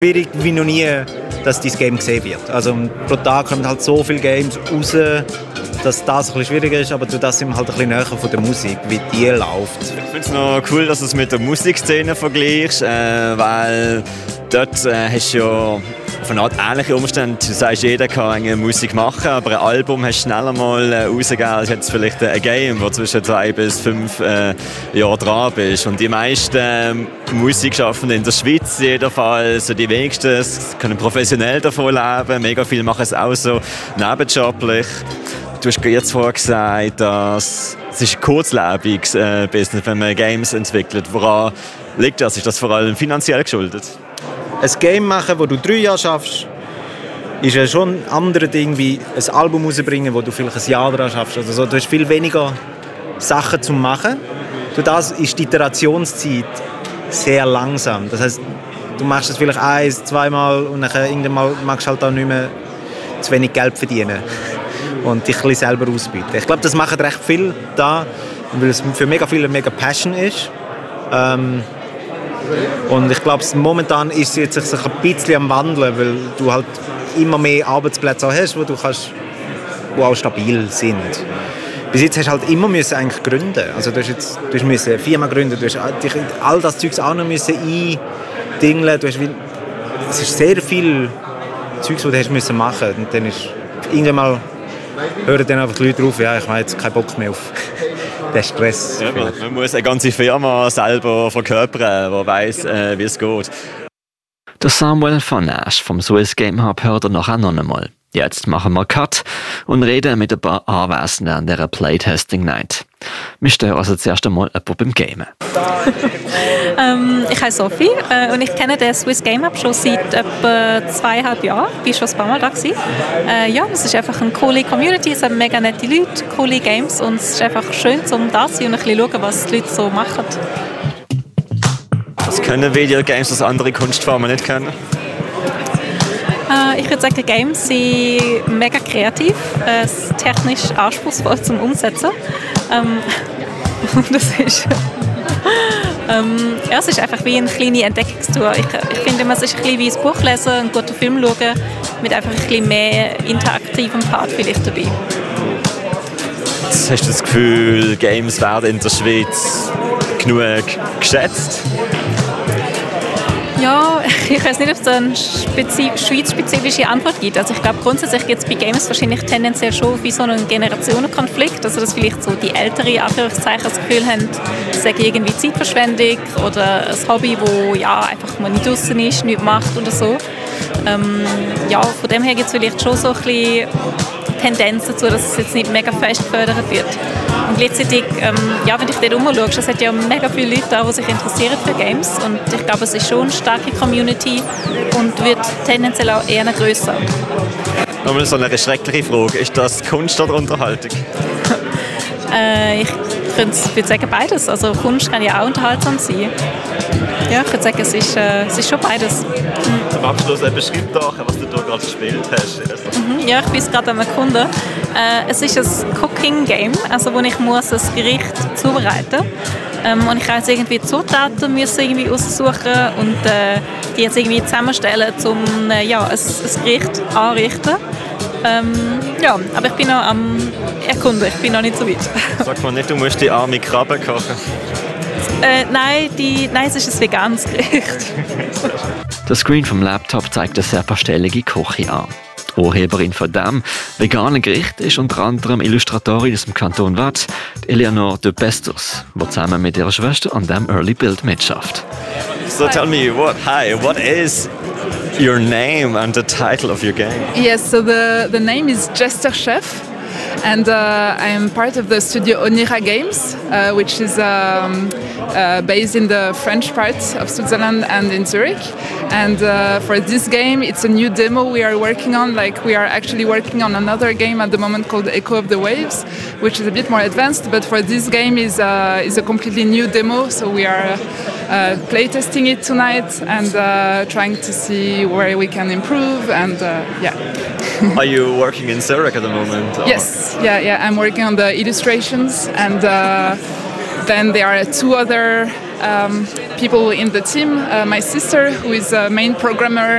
Schwierig wie noch nie, dass dein Game gesehen wird. Also pro Tag kommen halt so viele Games raus, dass das ein bisschen schwieriger ist, aber das sind wir halt ein bisschen näher von der Musik, wie die läuft. Ich finde es noch cool, dass du es mit der Musikszene vergleichst, weil dort hast du ja auf eine Art ähnliche Umstände. Du sagst, jeder kann eine Musik machen, aber ein Album hast du schneller mal rausgegeben, als jetzt vielleicht ein Game, wo zwischen 2 bis 5 Jahren dran bist. Und die meisten Musikschaffenden in der Schweiz jedenfalls, so die wenigsten können professionell davon leben, mega viele machen es auch so nebenjoblich. Du hast jetzt vorher gesagt, dass es ist ein kurzlebiges Business, wenn man Games entwickelt. Woran liegt das? Ist das vor allem finanziell geschuldet? Ein Game machen, das du 3 Jahre schaffst, ist ja schon ein anderes Ding wie ein Album rauszubringen, wo du vielleicht ein Jahr daran schaffst. Also so, du hast viel weniger Sachen zu machen. Durch das ist die Iterationszeit sehr langsam. Das heisst, du machst es vielleicht 1-2 Mal und dann irgendwann mal magst du halt auch nicht mehr zu wenig Geld verdienen und dich ein bisschen selber ausbieten. Ich glaube, das machen recht viel da, weil es für mega viele mega Passion ist. Und ich glaube, momentan ist es jetzt sich ein bisschen am Wandeln, weil du halt immer mehr Arbeitsplätze auch hast, die auch stabil sind. Bis jetzt hast du halt immer eigentlich gründen. Also du musst eine Firma gründen, du hast all das Zeugs auch noch eindingeln. Es ist sehr viel Zeugs, das du machen musst. Und dann ist irgendwann mal hören dann einfach die Leute drauf, ja, ich habe jetzt keinen Bock mehr auf den Stress. Ja, man muss eine ganze Firma selber verkörpern, die weiss, wie es geht. Der Samuel van Asch vom Swiss Game Hub hört er nachher noch einmal. Jetzt machen wir Cut und reden mit ein paar Anwesenden an dieser Playtesting Night. Wir stehen also zuerst einmal jemanden beim Gamen. Ich heiße Sophie und ich kenne den Swiss Game Hub schon seit etwa 2,5 Jahren. Ich war schon ein paar Mal da gewesen. Ja, es ist einfach eine coole Community, es haben mega nette Leute, coole Games und es ist einfach schön, um da zu sein und ein bisschen schauen, was die Leute so machen. Was können Videogames, das andere Kunstformen nicht können? Ich würde sagen, Games sind mega kreativ, technisch anspruchsvoll zum Umsetzen. Das ist, ja, es ist einfach wie eine kleine Entdeckungstour. Ich finde, es ist ein bisschen wie ein Buch lesen, einen guten Film schauen, mit einfach ein bisschen mehr interaktivem Part vielleicht dabei. Hast du das Gefühl, Games werden in der Schweiz genug geschätzt? Ja, ich weiß nicht, ob es da eine schweizspezifische Antwort gibt. Also ich glaube, grundsätzlich gibt es bei Games wahrscheinlich tendenziell schon wie so einen Generationenkonflikt. Also dass vielleicht so die ältere Anführungszeichen das Gefühl haben, es sei irgendwie Zeitverschwendung oder ein Hobby, wo ja, einfach mal nicht draussen ist, nichts macht oder so. Ja, von dem her gibt es vielleicht schon so ein bisschen Tendenz dazu, dass es jetzt nicht mega fest gefördert wird. Und gleichzeitig, ja, wenn du dich dort umschaust, es hat ja mega viele Leute da, die sich interessieren für Games. Und ich glaube, es ist schon eine starke Community und wird tendenziell auch eher grösser. Nochmal so eine schreckliche Frage. Ist das Kunst oder Unterhaltung? Ich würde sagen beides. Also Kunst kann ja auch unterhaltsam sein. Ja, ich würde sagen, es ist schon beides. Zum Abschluss beschreib doch, was du da gerade gespielt hast. Ja, ich bin es gerade am Erkunden. Es ist ein Cooking-Game, also wo ich muss ein Gericht zubereiten muss. Und ich kann jetzt irgendwie die Zutaten irgendwie aussuchen und die jetzt irgendwie zusammenstellen, um ja, ein Gericht anrichten. Ja, aber ich bin noch am Erkunden, ich bin noch nicht so weit. Sag mal nicht, du musst die arme Krabbe kochen. Nein, es ist ein veganes Gericht. Der Screen vom Laptop zeigt eine sehr pastellige Küche an. Die Urheberin von diesem veganen Gericht ist unter anderem Illustratorin aus dem Kanton Waadt, Eleanor de Bestos, die zusammen mit ihrer Schwester an diesem Early Build mitschafft. So tell me, what is your name and the title of your game? Yes, so the name is Jester Chef. And I'm part of the studio Onira Games, which is based in the French part of Switzerland and in Zurich. And for this game, it's a new demo we are working on. Like we are actually working on another game at the moment called Echo of the Waves, which is a bit more advanced. But for this game is a completely new demo. So we are playtesting it tonight and trying to see where we can improve. And yeah. Are you working in Zurich at the moment? Or? Yes, yeah. I'm working on the illustrations, and then there are 2 other people in the team. My sister, who is a main programmer